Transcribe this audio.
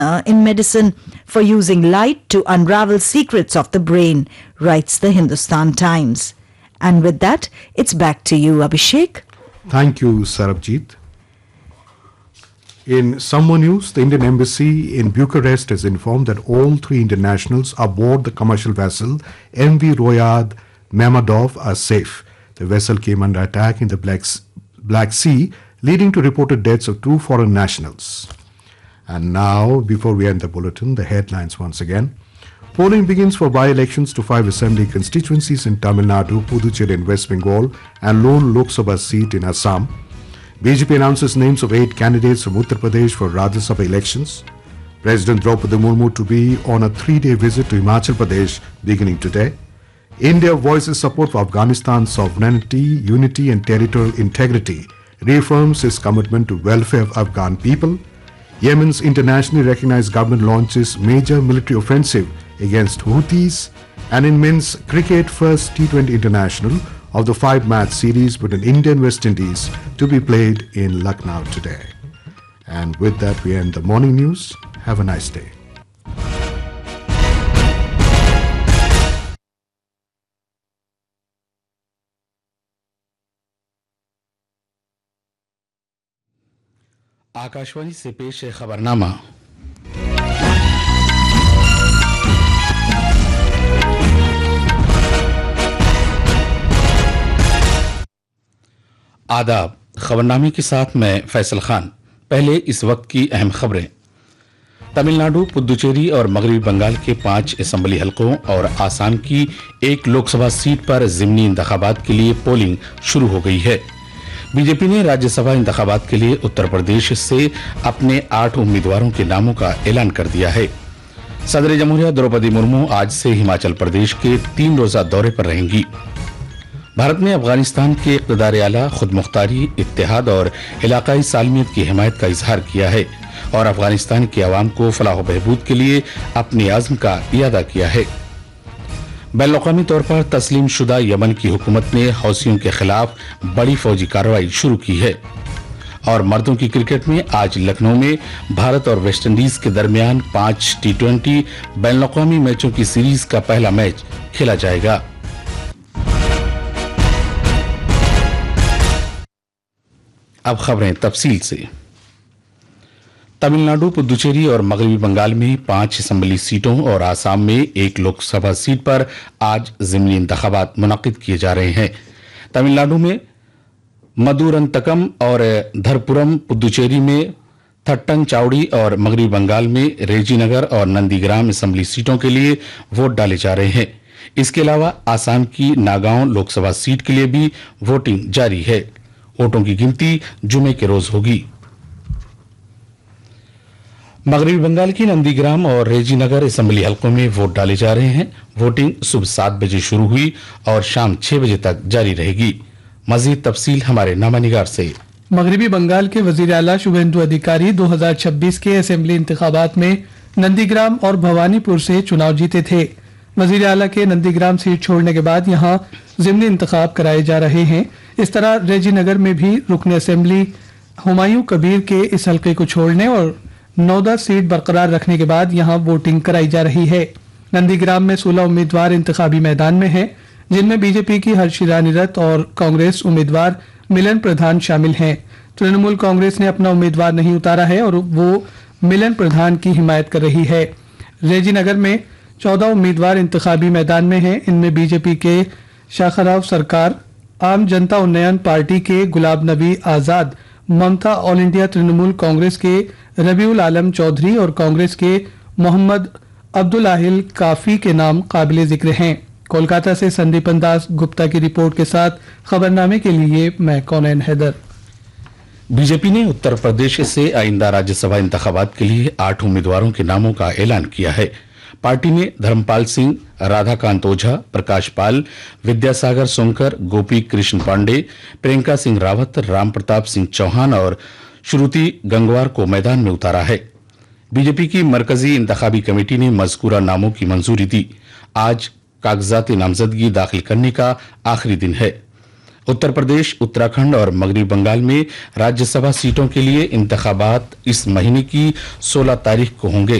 in medicine for using light to unravel secrets of the brain, writes the Hindustan Times. And with that, it's back to you, Abhishek. Thank you, Sarabjit. In some more news, the Indian Embassy in Bucharest has informed that all 3 Indian nationals aboard the commercial vessel MV Royad Mammadov are safe. The vessel came under attack in the Black Sea, leading to reported deaths of 2 foreign nationals. And now, before we end the bulletin, the headlines once again. Polling begins for by-elections to 5 assembly constituencies in Tamil Nadu, Puducherry and West Bengal, and lone Lok Sabha seat in Assam. BJP announces names of 8 candidates from Uttar Pradesh for Rajya Sabha elections. President Draupadi Murmu to be on a 3-day visit to Himachal Pradesh beginning today. India voices support for Afghanistan's sovereignty, unity and territorial integrity, reaffirms its commitment to welfare of Afghan people. Yemen's internationally recognized government launches major military offensive against Houthis. And in men's cricket, first T20 international of the 5-match series between India and West Indies to be played in Lucknow today. And with that, we end the morning news. Have a nice day. Akashvani से पेश है खबरनामा। आदाब। खबरनामे के साथ मैं फैसल खान। पहले इस वक्त की अहम खबरें। तमिलनाडु, पुदुचेरी और मगरबी बंगाल के 5 असेंबली हलकों और आसाम की 1 लोकसभा सीट पर ज़िमनी इंतखाबात के लिए पोलिंग शुरू हो गई है। बीजेपी ने राज्यसभा इंतखाबात के लिए उत्तर प्रदेश से अपने 8 उम्मीदवारों के नामों का ऐलान कर दिया है। सदर जमहूरिया द्रौपदी मुर्मू आज से हिमाचल प्रदेश के 3 रोजा दौरे पर रहेंगी। भारत ने अफगानिस्तान के इक़्तिदार आला, खुद मुख्तारी, इत्तेहाद और इलाकाई सालमियत की हिमायत का इजहार किया है और अफगानिस्तान के अवाम को फलाह व बहबूद के लिए अपने आज़्म का इरादा किया है। बैनुल-अक़वामी तौर पर तस्लीम शुदा यमन की हुकूमत ने हौसियों के खिलाफ बड़ी फौजी कार्रवाई शुरू की है। और मर्दों की क्रिकेट में आज लखनऊ में भारत और वेस्टइंडीज के दरमियान 5 T20 बैनुल-अक़वामी मैचों की सीरीज का पहला मैच खेला जाएगा। अब खबरें तफसील से। तमिलनाडु, पुदुचेरी और मगरबी बंगाल में 5 असेंबली सीटों और आसाम में 1 लोकसभा सीट पर आज ज़िमनी इंतखाबात मुनक़िद किए जा रहे हैं। तमिलनाडु में मदुरंतकम और धरपुरम, पुदुचेरी में थट्टन चाउड़ी और मगरबी बंगाल में रेजीनगर और नंदीग्राम असेंबली सीटों के लिए वोट डाले जा रहे हैं। इसके अलावा आसाम की नागांव लोकसभा सीट के लिए भी वोटिंग जारी है। वोटों की गिनती जुमे के रोज होगी। मगरबी बंगाल की नंदीग्राम और रेजीनगर असेंबली हलकों में वोट डाले जा रहे हैं। वोटिंग सुबह 7 बजे शुरू हुई और शाम 6 बजे तक जारी रहेगी। मजीद तफसील हमारे नामानिगार से। मगरबी बंगाल के वजीर आला शुभेंदु अधिकारी 2026 के असेंबली इंतखाबात में नंदीग्राम और भवानीपुर से चुनाव जीते थे। वजीर आला के नंदीग्राम सीट छोड़ने के बाद यहां ज़िमनी इंतखाब कराए जा रहे हैं। इस तरह रेजीनगर में भी रुकन असेंबली हुमायूं कबीर के इस हल्के को छोड़ने और 9 सीट बरकरार रखने के बाद यहां वोटिंग कराई जा रही है। नंदीग्राम में 16 उम्मीदवार इंतखाबी मैदान में हैं, जिनमें बीजेपी की हर्षी रानी रथ और कांग्रेस उम्मीदवार मिलन प्रधान शामिल हैं। तृणमूल कांग्रेस ने अपना उम्मीदवार नहीं उतारा है और वो मिलन प्रधान की हिमायत कर रही है। रेजीनगर में 14 उम्मीदवार इंतखाबी मैदान में हैं। इनमें बीजेपी के शाखराव सरकार, आम जनता उन्नयन पार्टी के गुलाब नबी आजाद, ममता ऑल इंडिया तृणमूल कांग्रेस के रबीउल आलम चौधरी और कांग्रेस के मोहम्मद अब्दुल काफी के नाम काबिल जिक्र हैं। कोलकाता से संदीपन दास गुप्ता की रिपोर्ट के साथ खबरनामे के लिए मैं कौनैन हैदर। बीजेपी ने उत्तर प्रदेश से आइंदा राज्यसभा इंतखाबात के लिए 8 उम्मीदवारों के नामों का ऐलान किया है। पार्टी ने धर्मपाल सिंह, राधाकांत ओझा, प्रकाश पाल, विद्यासागर सोनकर, गोपी कृष्ण पांडे, प्रियंका सिंह रावत, राम प्रताप सिंह चौहान और श्रुति गंगवार को मैदान में उतारा है। बीजेपी की मरकजी इंतखाबी कमेटी ने मज़कूरा नामों की मंजूरी दी। आज कागजात नामजदगी दाखिल करने का आखिरी दिन है। उत्तर प्रदेश, उत्तराखंड और मगरबी बंगाल में राज्यसभा सीटों के लिए इंतखाबात इस महीने की 16 तारीख को होंगे।